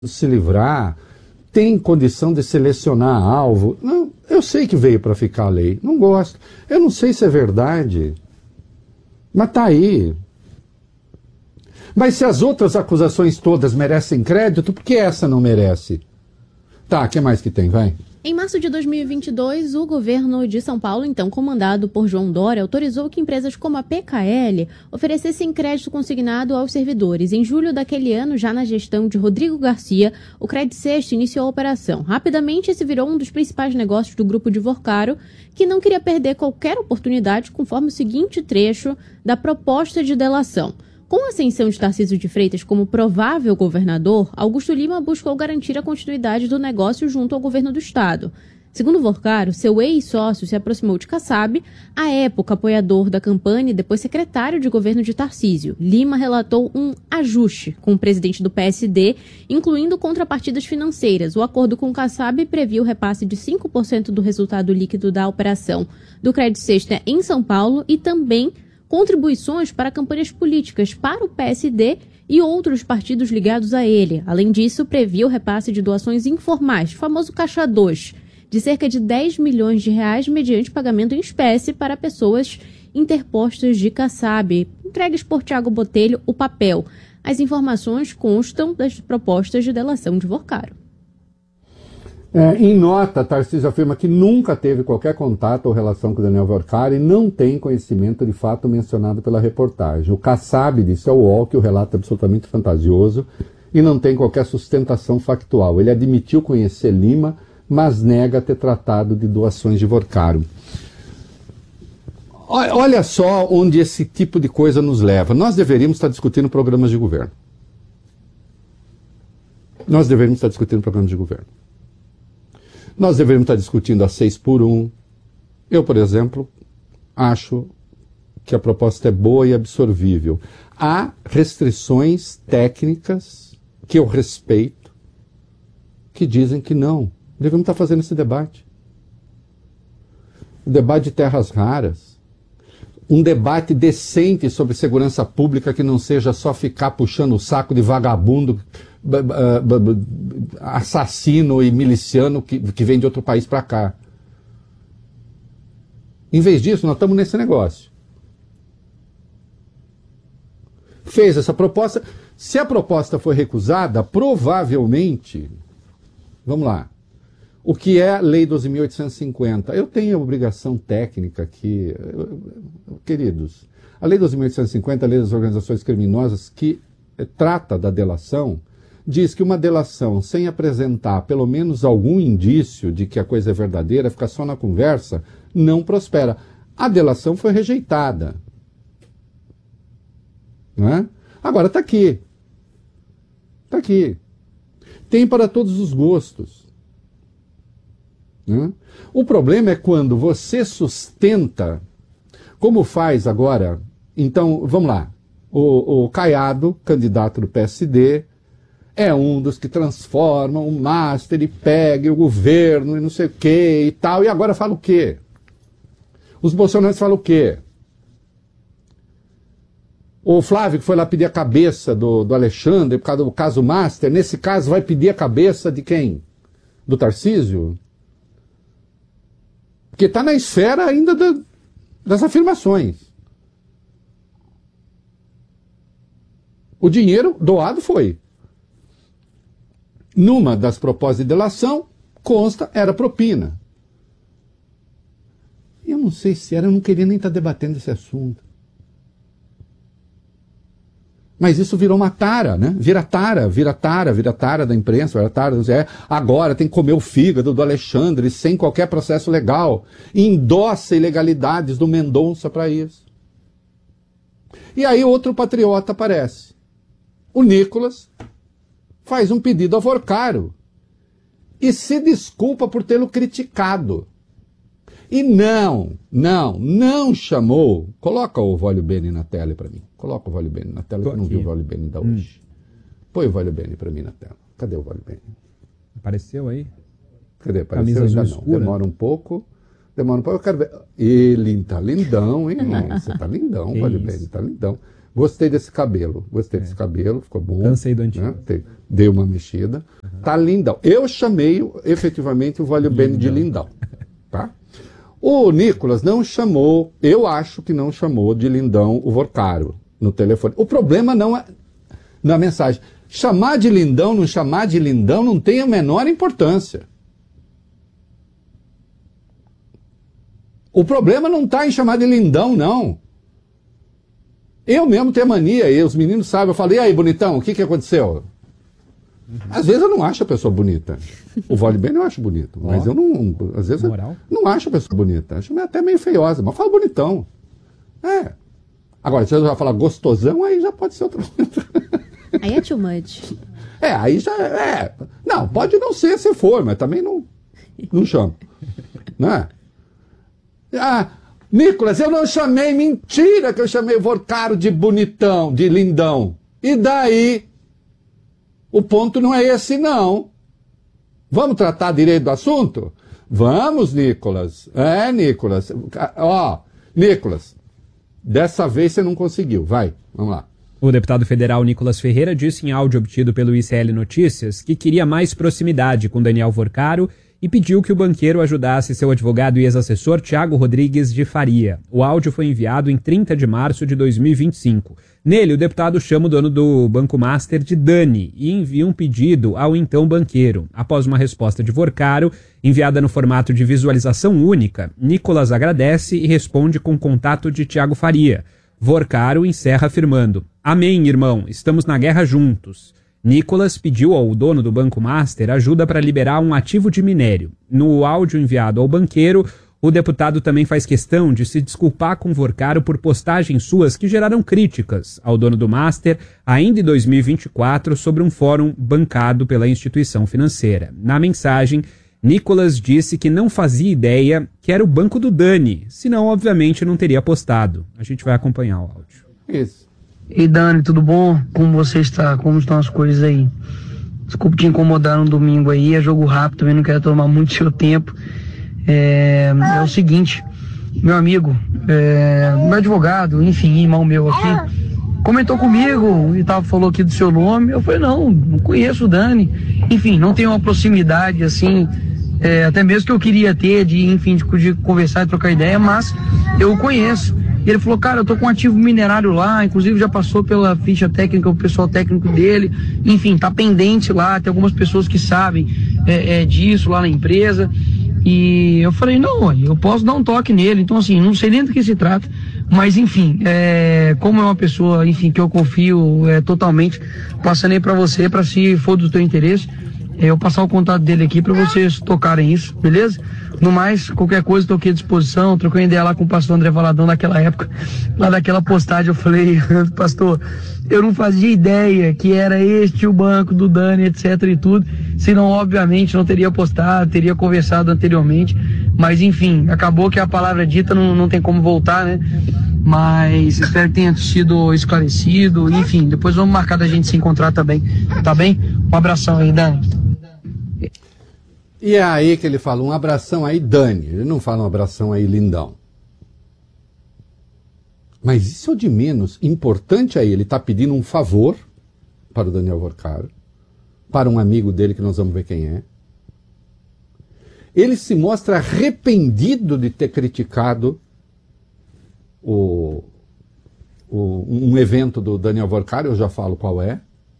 se livrar, tem condição de selecionar alvo. Não, eu sei que veio para ficar a lei, não gosto. Eu não sei se é verdade, mas está aí. Mas se as outras acusações todas merecem crédito, por que essa não merece? Tá, o que mais que tem? Vai. Em março de 2022, o governo de São Paulo, então comandado por João Dória, autorizou que empresas como a PKL oferecessem crédito consignado aos servidores. Em julho daquele ano, já na gestão de Rodrigo Garcia, o Credit Sexto iniciou a operação. Rapidamente, esse virou um dos principais negócios do grupo de Vorcaro, que não queria perder qualquer oportunidade, conforme o seguinte trecho da proposta de delação. Com a ascensão de Tarcísio de Freitas como provável governador, Augusto Lima buscou garantir a continuidade do negócio junto ao governo do estado. Segundo Vorcaro, seu ex-sócio se aproximou de Kassab, à época apoiador da campanha e depois secretário de governo de Tarcísio. Lima relatou um ajuste com o presidente do PSD, incluindo contrapartidas financeiras. O acordo com Kassab previa o repasse de 5% do resultado líquido da operação do Credit Sexto em São Paulo e também contribuições para campanhas políticas para o PSD e outros partidos ligados a ele. Além disso, previa o repasse de doações informais, o famoso Caixa 2, de cerca de 10 milhões de reais mediante pagamento em espécie para pessoas interpostas de Kassab. Entregues por Thiago Botelho o papel. As informações constam das propostas de delação de Vorcaro. Em nota, Tarcísio afirma que nunca teve qualquer contato ou relação com Daniel Vorcaro e não tem conhecimento de fato mencionado pela reportagem. O Kassab disse ao UOL que o relato é absolutamente fantasioso e não tem qualquer sustentação factual. Ele admitiu conhecer Lima, mas nega ter tratado de doações de Vorcaro. Olha só onde esse tipo de coisa nos leva. Nós deveríamos estar discutindo programas de governo. Nós deveríamos estar discutindo programas de governo. Nós deveríamos estar discutindo a 6x1. Eu, por exemplo, acho que a proposta é boa e absorvível. Há restrições técnicas que eu respeito, que dizem que não. Devemos estar fazendo esse debate. O debate de terras raras. Um debate decente sobre segurança pública que não seja só ficar puxando o saco de vagabundo, assassino e miliciano que vem de outro país para cá. Em vez disso, nós estamos nesse negócio. Fez essa proposta. Se a proposta foi recusada, provavelmente, vamos lá, o que é a Lei 12.850? Eu tenho a obrigação técnica aqui, queridos. A Lei 12.850, a Lei das Organizações Criminosas, que trata da delação, diz que uma delação sem apresentar pelo menos algum indício de que a coisa é verdadeira, ficar só na conversa, não prospera. A delação foi rejeitada. Não é? Agora está aqui. Está aqui. Tem para todos os gostos. Né? O problema é quando você sustenta, como faz agora. Então, vamos lá. O Caiado, candidato do PSD, é um dos que transformam o Master e pega o governo e não sei o que e tal. E agora fala o quê? Os bolsonaristas falam o quê? O Flávio, que foi lá pedir a cabeça do Alexandre por causa do caso Master, nesse caso vai pedir a cabeça de quem? Do Tarcísio? Porque está na esfera ainda das afirmações. O dinheiro doado foi. Numa das propostas de delação, consta, era propina. Eu não sei se era, eu não queria nem estar debatendo esse assunto. Mas isso virou uma tara, né? Vira tara da imprensa, vira tara, agora tem que comer o fígado do Alexandre sem qualquer processo legal. E endossa ilegalidades do Mendonça para isso. E aí outro patriota aparece. O Nicolas faz um pedido a Vorcaro e se desculpa por tê-lo criticado. E não chamou. Coloca o Vólio Bene na tela para mim. Coloca o Vólio Bene na tela, que eu não vi o Vólio Bene ainda hoje. Põe o Vólio Bene para mim na tela. Cadê o Vólio Bene? Apareceu aí? Cadê? Apareceu ainda não. Escura. Demora um pouco, eu quero ver. Ele tá lindão, hein? Você tá lindão, Vólio Bene, tá lindão. Gostei desse cabelo, ficou bom. Cansei do antigo. Né? Dei uma mexida. Tá lindão. Eu chamei efetivamente o Vale Bene de lindão. Tá? O Nicolas não chamou, eu acho que não chamou de lindão o Vorcaro no telefone. O problema não é na mensagem. Chamar de lindão, não chamar de lindão, não tem a menor importância. O problema não está em chamar de lindão, não. Eu mesmo tenho mania, e os meninos sabem, eu falo, e aí, bonitão, o que aconteceu? Às vezes eu não acho a pessoa bonita. O Vale Bene eu acho bonito, mas eu não, às vezes eu não acho a pessoa bonita. Acho até meio feiosa, mas falo bonitão. Agora, se eu já falar gostosão, aí já pode ser outra coisa. Aí é too much. Aí já é. Não, pode não ser se for, mas também não chamo. Né? Nicolas, eu não chamei, mentira que eu chamei o Vorcaro de bonitão, de lindão. E daí? O ponto não é esse, não. Vamos tratar direito do assunto? Vamos, Nicolas. Nicolas. Nicolas, dessa vez você não conseguiu. Vai, vamos lá. O deputado federal Nicolas Ferreira disse em áudio obtido pelo ICL Notícias que queria mais proximidade com Daniel Vorcaro e pediu que o banqueiro ajudasse seu advogado e ex-assessor Thiago Rodrigues de Faria. O áudio foi enviado em 30 de março de 2025. Nele, o deputado chama o dono do Banco Master de Dani e envia um pedido ao então banqueiro. Após uma resposta de Vorcaro, enviada no formato de visualização única, Nicolas agradece e responde com contato de Thiago Faria. Vorcaro encerra afirmando: "Amém, irmão, estamos na guerra juntos." Nicolas pediu ao dono do Banco Master ajuda para liberar um ativo de minério. No áudio enviado ao banqueiro, o deputado também faz questão de se desculpar com Vorcaro por postagens suas que geraram críticas ao dono do Master, ainda em 2024, sobre um fórum bancado pela instituição financeira. Na mensagem, Nicolas disse que não fazia ideia que era o banco do Dani, senão, obviamente, não teria postado. A gente vai acompanhar o áudio. Isso. Ei, Dani, tudo bom? Como você está? Como estão as coisas aí? Desculpe te incomodar no domingo aí, é jogo rápido, também não quero tomar muito seu tempo. É o seguinte, meu amigo, meu advogado, enfim, irmão meu aqui, comentou comigo e falou aqui do seu nome. Eu falei, não conheço o Dani. Enfim, não tenho uma proximidade assim, até mesmo que eu queria ter, de conversar e trocar ideia, mas eu o conheço. E ele falou, cara, eu tô com um ativo minerário lá, inclusive já passou pela ficha técnica, o pessoal técnico dele, enfim, tá pendente lá, tem algumas pessoas que sabem disso lá na empresa. E eu falei, não, eu posso dar um toque nele. Então, assim, não sei nem do que se trata, mas enfim, como é uma pessoa, enfim, que eu confio totalmente, passando aí pra você, pra se for do teu interesse, eu passar o contato dele aqui pra vocês tocarem isso, beleza? No mais, qualquer coisa, estou aqui à disposição. Troquei ideia lá com o pastor André Valadão naquela época, lá daquela postagem, eu falei, pastor, eu não fazia ideia que era este o banco do Dani, etc e tudo, senão, obviamente, não teria postado, teria conversado anteriormente, mas enfim, acabou que a palavra dita não tem como voltar, né? Mas espero que tenha sido esclarecido, enfim, depois vamos marcar da gente se encontrar também, tá bem? Um abração aí, Dani. E é aí que ele fala, um abração aí, Dani. Ele não fala um abração aí, lindão. Mas isso é o de menos. Importante aí, ele está pedindo um favor para o Daniel Vorcaro, para um amigo dele que nós vamos ver quem é. Ele se mostra arrependido de ter criticado um evento do Daniel Vorcaro, eu já falo qual é.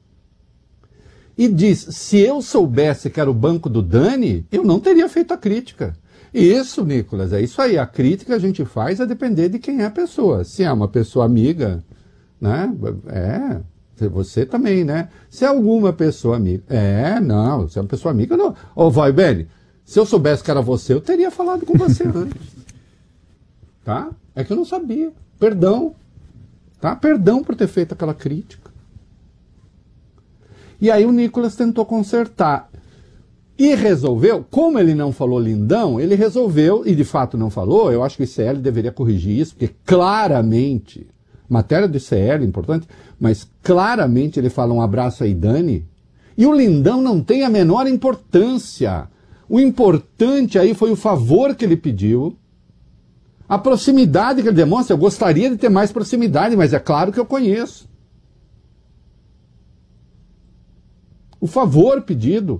E diz, se eu soubesse que era o banco do Dani, eu não teria feito a crítica. Isso, Nicolas, é isso aí. A crítica a gente faz a depender de quem é a pessoa. Se é uma pessoa amiga, né? Você também, né? Se é alguma pessoa amiga. Não, se é uma pessoa amiga, não. Vai, Beni, se eu soubesse que era você, eu teria falado com você antes. Tá? É que eu não sabia. Perdão. Tá? Perdão por ter feito aquela crítica. E aí o Nicolas tentou consertar. E resolveu, como ele não falou lindão, ele resolveu, e de fato não falou, eu acho que o ICL deveria corrigir isso, porque claramente, matéria do ICL, importante, mas claramente ele fala um abraço aí, Dani, e o lindão não tem a menor importância. O importante aí foi o favor que ele pediu. A proximidade que ele demonstra, eu gostaria de ter mais proximidade, mas é claro que eu conheço. O favor pedido